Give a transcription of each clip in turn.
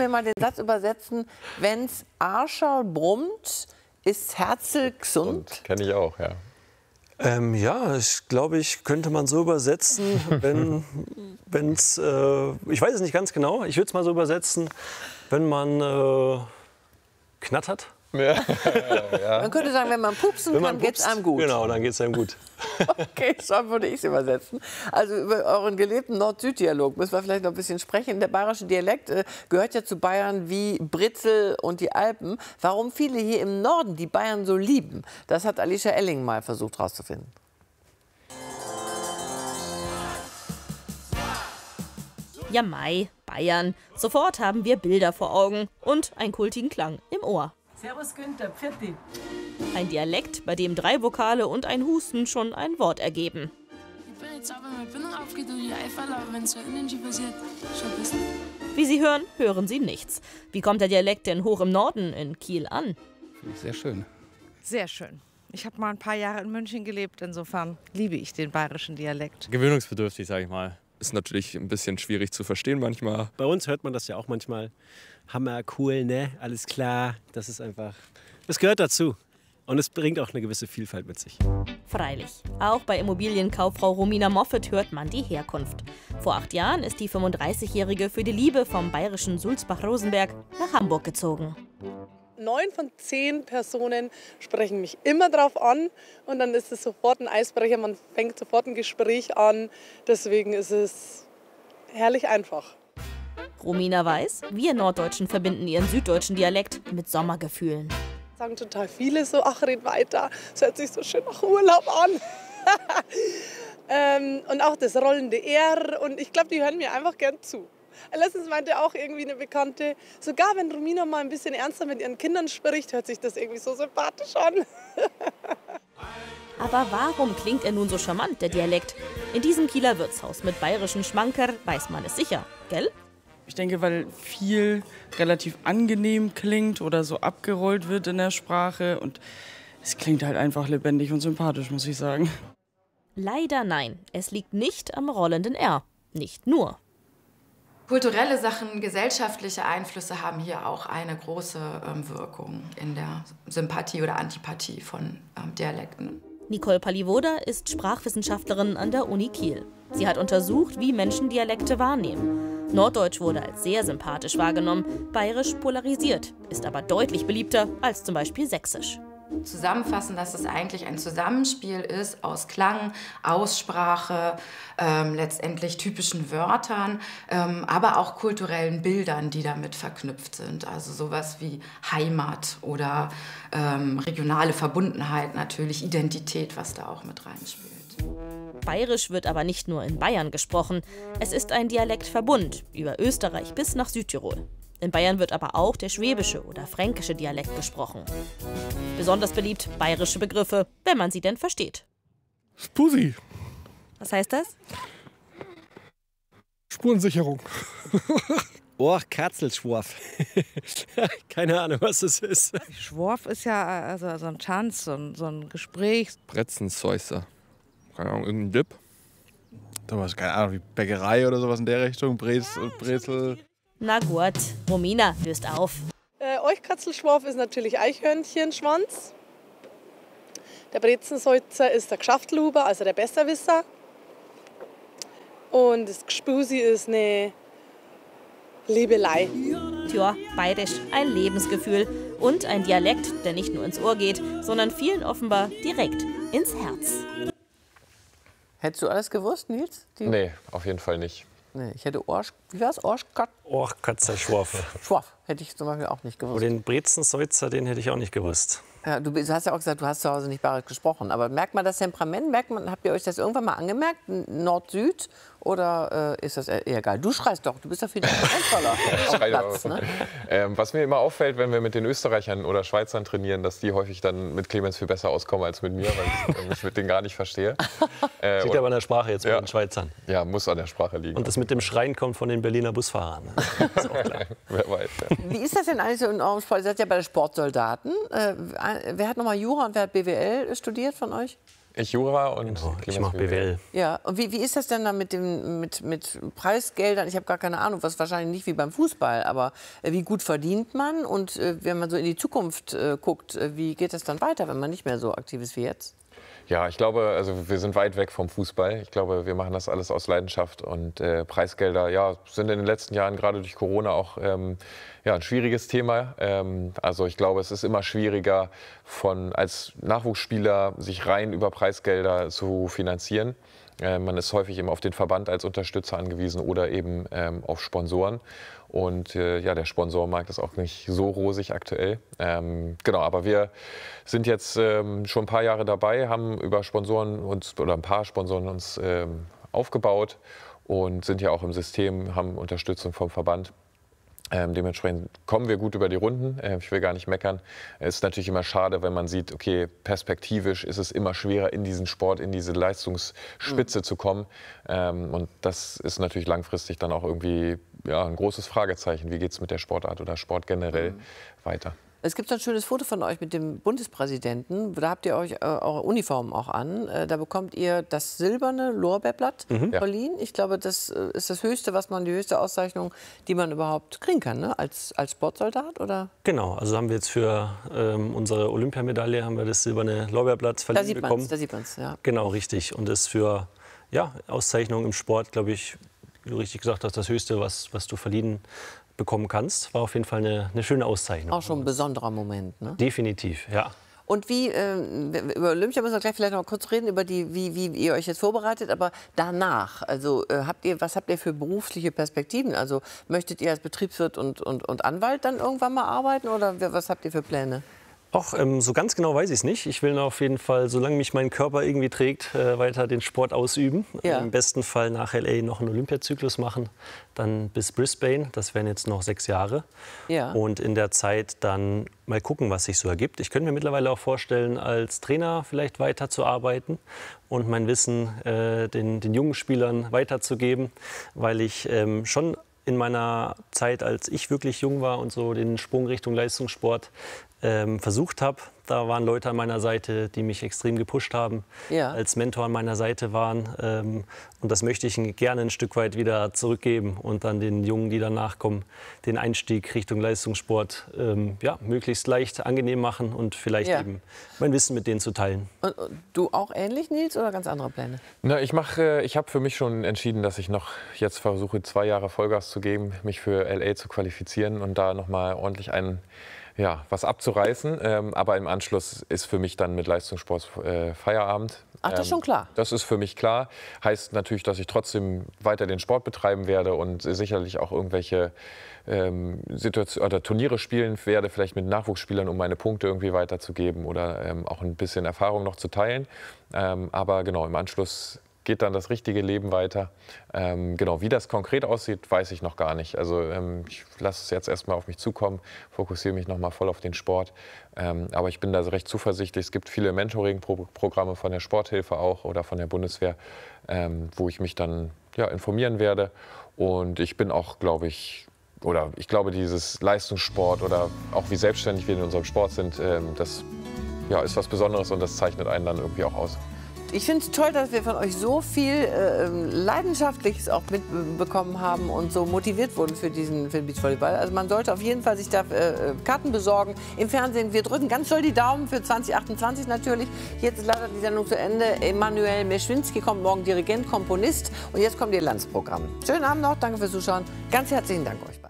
mir mal den Satz übersetzen. Wenn's Arscherl brummt, ist Herzl gesund. Kenne ich auch, ja. Ja, ich glaube, könnte man so übersetzen, wenn's, ich weiß es nicht ganz genau, ich würde es mal so übersetzen, wenn man knattert. Ja. Man könnte sagen, wenn man pupsen kann, geht es einem gut. Genau, dann geht es einem gut. Okay, so würde ich es übersetzen. Also über euren gelebten Nord-Süd-Dialog müssen wir vielleicht noch ein bisschen sprechen. Der bayerische Dialekt gehört ja zu Bayern wie Britzel und die Alpen. Warum viele hier im Norden die Bayern so lieben, das hat Alicia Elling mal versucht herauszufinden. Ja, Mai, Bayern. Sofort haben wir Bilder vor Augen und einen kultigen Klang im Ohr. Servus Günther, Pfirti. Ein Dialekt, bei dem 3 Vokale und ein Husten schon ein Wort ergeben. Ich bin jetzt aber mit Bindung aufgeht und die Eifel, aber wenn es so innen passiert, schon ein bisschen. Wie Sie hören, hören Sie nichts. Wie kommt der Dialekt denn hoch im Norden in Kiel an? Finde ich sehr schön. Sehr schön. Ich habe mal ein paar Jahre in München gelebt, insofern liebe ich den bayerischen Dialekt. Gewöhnungsbedürftig, sage ich mal. Ist natürlich ein bisschen schwierig zu verstehen manchmal. Bei uns hört man das ja auch manchmal. Hammer, cool, ne? Alles klar. Das ist einfach, das gehört dazu. Und es bringt auch eine gewisse Vielfalt mit sich. Freilich. Auch bei Immobilienkauffrau Romina Moffat hört man die Herkunft. Vor 8 Jahren ist die 35-Jährige für die Liebe vom bayerischen Sulzbach-Rosenberg nach Hamburg gezogen. 9 von 10 Personen sprechen mich immer drauf an und dann ist es sofort ein Eisbrecher, man fängt sofort ein Gespräch an. Deswegen ist es herrlich einfach. Romina weiß, wir Norddeutschen verbinden ihren süddeutschen Dialekt mit Sommergefühlen. Sagen total viele so, ach, red weiter, es hört sich so schön nach Urlaub an. Und auch das rollende R und ich glaube, die hören mir einfach gern zu. Letztens meinte auch irgendwie eine Bekannte, sogar wenn Romina mal ein bisschen ernster mit ihren Kindern spricht, hört sich das irgendwie so sympathisch an. Aber warum klingt er nun so charmant, der Dialekt? In diesem Kieler Wirtshaus mit bayerischen Schmankerl weiß man es sicher, gell? Ich denke, weil viel relativ angenehm klingt oder so abgerollt wird in der Sprache. Und es klingt halt einfach lebendig und sympathisch, muss ich sagen. Leider nein, es liegt nicht am rollenden R. Nicht nur. Kulturelle Sachen, gesellschaftliche Einflüsse haben hier auch eine große Wirkung in der Sympathie oder Antipathie von Dialekten. Nicole Palivoda ist Sprachwissenschaftlerin an der Uni Kiel. Sie hat untersucht, wie Menschen Dialekte wahrnehmen. Norddeutsch wurde als sehr sympathisch wahrgenommen, Bayerisch polarisiert, ist aber deutlich beliebter als zum Beispiel Sächsisch. Zusammenfassen, dass es eigentlich ein Zusammenspiel ist aus Klang, Aussprache, letztendlich typischen Wörtern, aber auch kulturellen Bildern, die damit verknüpft sind. Also sowas wie Heimat oder regionale Verbundenheit, natürlich Identität, was da auch mit reinspielt. Bayerisch wird aber nicht nur in Bayern gesprochen. Es ist ein Dialektverbund über Österreich bis nach Südtirol. In Bayern wird aber auch der schwäbische oder fränkische Dialekt gesprochen. Besonders beliebt bayerische Begriffe, wenn man sie denn versteht. Spusi. Was heißt das? Spurensicherung. Oh, Katzelschworf. Keine Ahnung, was das ist. Schworf ist ja also so ein Tanz, so ein Gespräch. Brezensäuser. Keine Ahnung, irgendein Dip. Thomas, keine Ahnung, wie Bäckerei oder sowas in der Richtung. Brezel. Na gut, Romina, löst auf. Euchkatzelschworf ist natürlich Eichhörnchenschwanz. Der Brezensäuzer ist der Gschaftelhuber, also der Besserwisser. Und das Gspusi ist eine Liebelei. Tja, bayerisch, ein Lebensgefühl und ein Dialekt, der nicht nur ins Ohr geht, sondern vielen offenbar direkt ins Herz. Hättest du alles gewusst, Nils? Nee, auf jeden Fall nicht. Nee, ich hätte wie war's? Orchkatzelschworf. Schworf hätte ich zum Beispiel auch nicht gewusst. Und den Brezensäuzer, den hätte ich auch nicht gewusst. Ja, du hast ja auch gesagt, du hast zu Hause nicht bayerisch gesprochen. Aber merkt man das Temperament? Habt ihr euch das irgendwann mal angemerkt? Nord-Süd? Oder ist das eher egal? Du schreist doch, du bist ja viel einfacher auf Platz. Ne? Was mir immer auffällt, wenn wir mit den Österreichern oder Schweizern trainieren, dass die häufig dann mit Clemens viel besser auskommen als mit mir, weil ich mit denen gar nicht verstehe. Liegt aber an der Sprache jetzt bei den Schweizern. Ja, muss an der Sprache liegen. Und das mit dem Schreien kommt von den Berliner Busfahrern. Das ist auch klar. Wer weiß. Ja. Wie ist das denn eigentlich so in eurem Sport? Ihr seid ja bei den Sportsoldaten. Wer hat nochmal Jura und wer hat BWL studiert von euch? Ich Jura und ich mache BWL. Ja, und wie ist das denn dann mit Preisgeldern? Ich habe gar keine Ahnung, was wahrscheinlich nicht wie beim Fußball, aber wie gut verdient man? Und wenn man so in die Zukunft guckt, wie geht das dann weiter, wenn man nicht mehr so aktiv ist wie jetzt? Ja, ich glaube, also wir sind weit weg vom Fußball. Ich glaube, wir machen das alles aus Leidenschaft und Preisgelder, ja, sind in den letzten Jahren gerade durch Corona auch ein schwieriges Thema. Also ich glaube, es ist immer schwieriger, als Nachwuchsspieler sich rein über Preisgelder zu finanzieren. Man ist häufig eben auf den Verband als Unterstützer angewiesen oder eben auf Sponsoren. Und der Sponsorenmarkt ist auch nicht so rosig aktuell. Genau, aber wir sind jetzt schon ein paar Jahre dabei, haben über ein paar Sponsoren uns aufgebaut und sind ja auch im System, haben Unterstützung vom Verband. Dementsprechend kommen wir gut über die Runden. Ich will gar nicht meckern. Es ist natürlich immer schade, wenn man sieht, okay, perspektivisch ist es immer schwerer, in diesen Sport, in diese Leistungsspitze zu kommen. Und das ist natürlich langfristig dann auch irgendwie ein großes Fragezeichen. Wie geht es mit der Sportart oder Sport generell weiter? Es gibt so ein schönes Foto von euch mit dem Bundespräsidenten. Da habt ihr euch eure Uniformen auch an. Da bekommt ihr das silberne Lorbeerblatt verliehen. Ich glaube, das ist das Höchste, die höchste Auszeichnung, die man überhaupt kriegen kann, ne? Als Sportsoldat, oder? Genau, also haben wir jetzt für unsere Olympiamedaille haben wir das silberne Lorbeerblatt verliehen bekommen. Da sieht man es, ja. Genau, richtig. Und das ist für Auszeichnung im Sport, glaube ich, wie du richtig gesagt hast, das Höchste, was du verliehen bekommen kannst. War auf jeden Fall eine schöne Auszeichnung. Auch schon ein besonderer Moment, ne? Definitiv, ja. Und über Olympia müssen wir gleich vielleicht noch mal kurz reden, wie ihr euch jetzt vorbereitet, aber danach, also was habt ihr für berufliche Perspektiven? Also möchtet ihr als Betriebswirt und Anwalt dann irgendwann mal arbeiten oder was habt ihr für Pläne? Auch so ganz genau weiß ich es nicht. Ich will auf jeden Fall, solange mich mein Körper irgendwie trägt, weiter den Sport ausüben. Ja. Im besten Fall nach L.A. noch einen Olympiazyklus machen, dann bis Brisbane. Das wären jetzt noch 6 Jahre. Ja. Und in der Zeit dann mal gucken, was sich so ergibt. Ich könnte mir mittlerweile auch vorstellen, als Trainer vielleicht weiterzuarbeiten und mein Wissen den jungen Spielern weiterzugeben, weil ich schon in meiner Zeit, als ich wirklich jung war und so den Sprung Richtung Leistungssport versucht habe. Da waren Leute an meiner Seite, die mich extrem gepusht haben, als Mentor an meiner Seite waren. Und das möchte ich gerne ein Stück weit wieder zurückgeben und dann den Jungen, die danach kommen, den Einstieg Richtung Leistungssport möglichst leicht angenehm machen und vielleicht eben mein Wissen mit denen zu teilen. Und du auch ähnlich, Nils, oder ganz andere Pläne? Na, ich habe für mich schon entschieden, dass ich noch jetzt versuche, 2 Jahre Vollgas zu geben, mich für LA zu qualifizieren und da noch mal ordentlich was abzureißen. Aber im Anschluss ist für mich dann mit Leistungssport Feierabend. Ach, das ist schon klar? Das ist für mich klar. Heißt natürlich, dass ich trotzdem weiter den Sport betreiben werde und sicherlich auch irgendwelche Situationen oder Turniere spielen werde, vielleicht mit Nachwuchsspielern, um meine Punkte irgendwie weiterzugeben oder auch ein bisschen Erfahrung noch zu teilen. Aber genau, im Anschluss geht dann das richtige Leben weiter. Genau, wie das konkret aussieht, weiß ich noch gar nicht. Also ich lasse es jetzt erstmal auf mich zukommen, fokussiere mich noch mal voll auf den Sport. Aber ich bin da recht zuversichtlich. Es gibt viele Mentoring-Programme von der Sporthilfe auch oder von der Bundeswehr, wo ich mich dann informieren werde. Und ich bin auch, ich glaube, dieses Leistungssport oder auch wie selbstständig wir in unserem Sport sind, das ist was Besonderes und das zeichnet einen dann irgendwie auch aus. Ich finde es toll, dass wir von euch so viel Leidenschaftliches auch mitbekommen haben und so motiviert wurden für den Beachvolleyball. Also man sollte auf jeden Fall sich da Karten besorgen. Im Fernsehen, wir drücken ganz doll die Daumen für 2028 natürlich. Jetzt ist leider die Sendung zu Ende. Emanuel Meschwinski kommt morgen, Dirigent, Komponist. Und jetzt kommt ihr Landsprogramm. Schönen Abend noch, danke fürs Zuschauen. Ganz herzlichen Dank euch beiden.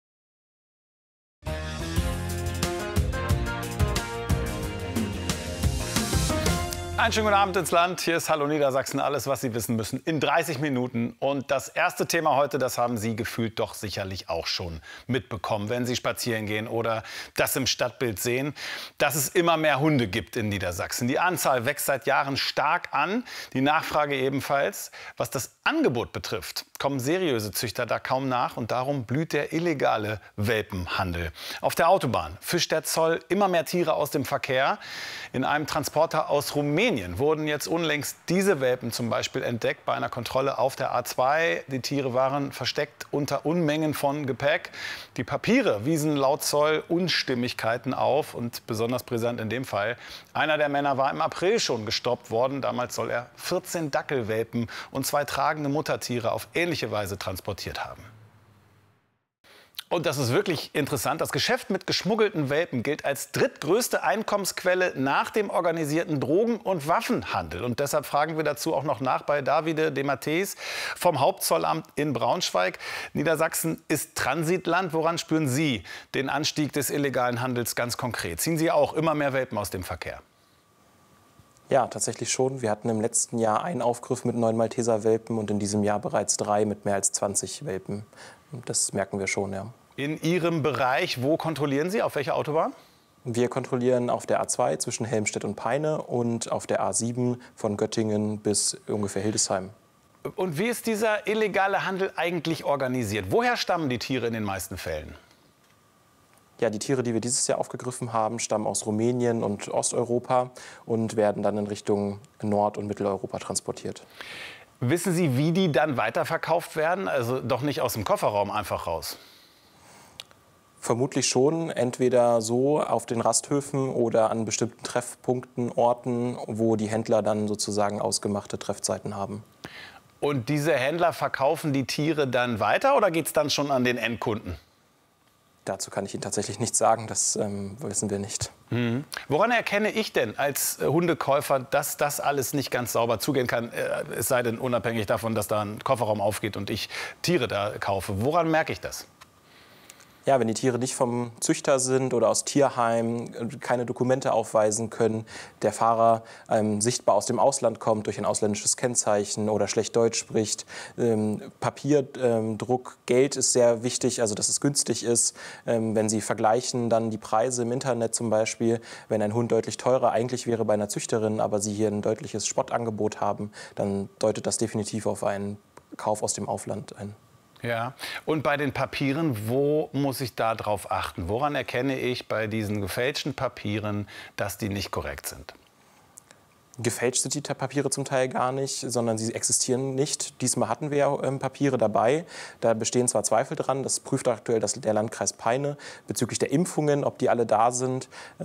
Einen schönen guten Abend ins Land. Hier ist Hallo Niedersachsen. Alles, was Sie wissen müssen, in 30 Minuten. Und das erste Thema heute, das haben Sie gefühlt doch sicherlich auch schon mitbekommen, wenn Sie spazieren gehen oder das im Stadtbild sehen, dass es immer mehr Hunde gibt in Niedersachsen. Die Anzahl wächst seit Jahren stark an, die Nachfrage ebenfalls. Was das Angebot betrifft, kommen seriöse Züchter da kaum nach und darum blüht der illegale Welpenhandel. Auf der Autobahn fischt der Zoll immer mehr Tiere aus dem Verkehr. In einem Transporter aus Rumänien Rumänien wurden jetzt unlängst diese Welpen zum Beispiel entdeckt bei einer Kontrolle auf der A2. Die Tiere waren versteckt unter Unmengen von Gepäck. Die Papiere wiesen laut Zoll Unstimmigkeiten auf und besonders brisant in dem Fall. Einer der Männer war im April schon gestoppt worden. Damals soll er 14 Dackelwelpen und 2 tragende Muttertiere auf ähnliche Weise transportiert haben. Und das ist wirklich interessant. Das Geschäft mit geschmuggelten Welpen gilt als drittgrößte Einkommensquelle nach dem organisierten Drogen- und Waffenhandel. Und deshalb fragen wir dazu auch noch nach bei Davide de Matteis vom Hauptzollamt in Braunschweig. Niedersachsen ist Transitland. Woran spüren Sie den Anstieg des illegalen Handels ganz konkret? Ziehen Sie auch immer mehr Welpen aus dem Verkehr? Ja, tatsächlich schon. Wir hatten im letzten Jahr einen Aufgriff mit 9 Malteser-Welpen und in diesem Jahr bereits 3 mit mehr als 20 Welpen. Das merken wir schon, ja. In Ihrem Bereich, wo kontrollieren Sie? Auf welcher Autobahn? Wir kontrollieren auf der A2 zwischen Helmstedt und Peine und auf der A7 von Göttingen bis ungefähr Hildesheim. Und wie ist dieser illegale Handel eigentlich organisiert? Woher stammen die Tiere in den meisten Fällen? Ja, die Tiere, die wir dieses Jahr aufgegriffen haben, stammen aus Rumänien und Osteuropa und werden dann in Richtung Nord- und Mitteleuropa transportiert. Wissen Sie, wie die dann weiterverkauft werden? Also doch nicht aus dem Kofferraum einfach raus? Vermutlich schon, entweder so auf den Rasthöfen oder an bestimmten Treffpunkten, Orten, wo die Händler dann sozusagen ausgemachte Treffzeiten haben. Und diese Händler verkaufen die Tiere dann weiter oder geht es dann schon an den Endkunden? Dazu kann ich Ihnen tatsächlich nichts sagen, das wissen wir nicht. Mhm. Woran erkenne ich denn als Hundekäufer, dass das alles nicht ganz sauber zugehen kann, es sei denn unabhängig davon, dass da ein Kofferraum aufgeht und ich Tiere da kaufe? Woran merke ich das? Ja, wenn die Tiere nicht vom Züchter sind oder aus Tierheim, keine Dokumente aufweisen können, der Fahrer sichtbar aus dem Ausland kommt durch ein ausländisches Kennzeichen oder schlecht Deutsch spricht. Papierdruck, Geld ist sehr wichtig, also dass es günstig ist. Wenn Sie vergleichen dann die Preise im Internet zum Beispiel, wenn ein Hund deutlich teurer eigentlich wäre bei einer Züchterin, aber Sie hier ein deutliches Spottangebot haben, dann deutet das definitiv auf einen Kauf aus dem Ausland ein. Ja, und bei den Papieren, wo muss ich da drauf achten? Woran erkenne ich bei diesen gefälschten Papieren, dass die nicht korrekt sind? Gefälscht sind die Papiere zum Teil gar nicht, sondern sie existieren nicht. Diesmal hatten wir ja Papiere dabei. Da bestehen zwar Zweifel dran, das prüft aktuell der Landkreis Peine bezüglich der Impfungen, ob die alle da sind.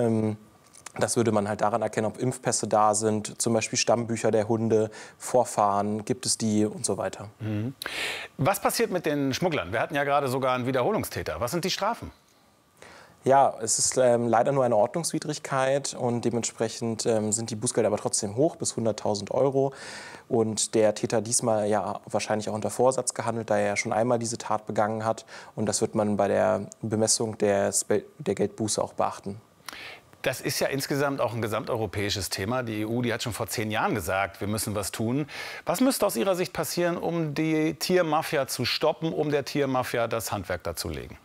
Das würde man halt daran erkennen, ob Impfpässe da sind, zum Beispiel Stammbücher der Hunde, Vorfahren, gibt es die und so weiter. Mhm. Was passiert mit den Schmugglern? Wir hatten ja gerade sogar einen Wiederholungstäter. Was sind die Strafen? Ja, es ist leider nur eine Ordnungswidrigkeit und dementsprechend sind die Bußgelder aber trotzdem hoch, bis 100.000 €. Und der Täter diesmal ja wahrscheinlich auch unter Vorsatz gehandelt, da er ja schon einmal diese Tat begangen hat. Und das wird man bei der Bemessung der Geldbuße auch beachten. Das ist ja insgesamt auch ein gesamteuropäisches Thema. Die EU, die hat schon vor 10 Jahren gesagt, wir müssen was tun. Was müsste aus Ihrer Sicht passieren, um die Tiermafia zu stoppen, um der Tiermafia das Handwerk darzulegen?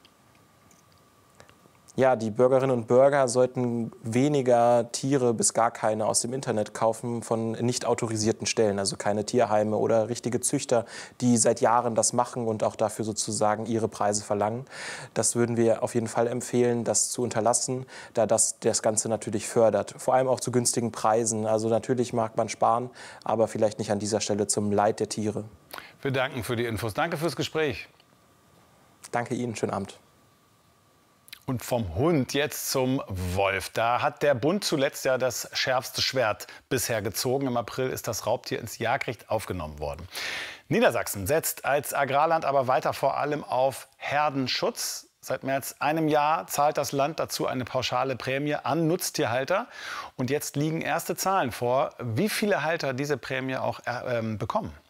Ja, die Bürgerinnen und Bürger sollten weniger Tiere bis gar keine aus dem Internet kaufen von nicht autorisierten Stellen, also keine Tierheime oder richtige Züchter, die seit Jahren das machen und auch dafür sozusagen ihre Preise verlangen. Das würden wir auf jeden Fall empfehlen, das zu unterlassen, da das Ganze natürlich fördert, vor allem auch zu günstigen Preisen. Also natürlich mag man sparen, aber vielleicht nicht an dieser Stelle zum Leid der Tiere. Wir danken für die Infos. Danke fürs Gespräch. Danke Ihnen, schönen Abend. Und vom Hund jetzt zum Wolf. Da hat der Bund zuletzt ja das schärfste Schwert bisher gezogen. Im April ist das Raubtier ins Jagdrecht aufgenommen worden. Niedersachsen setzt als Agrarland aber weiter vor allem auf Herdenschutz. Seit mehr als einem Jahr zahlt das Land dazu eine pauschale Prämie an Nutztierhalter. Und jetzt liegen erste Zahlen vor, wie viele Halter diese Prämie auch bekommen.